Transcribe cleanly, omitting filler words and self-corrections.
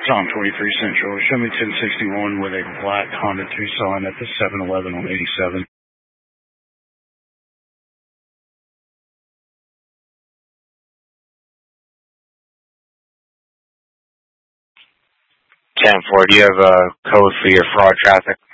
Tom 23 Central. Show me 1061 with a black Honda Tucson at the 7-Eleven on 87. 10-4, do you have a code for your fraud traffic?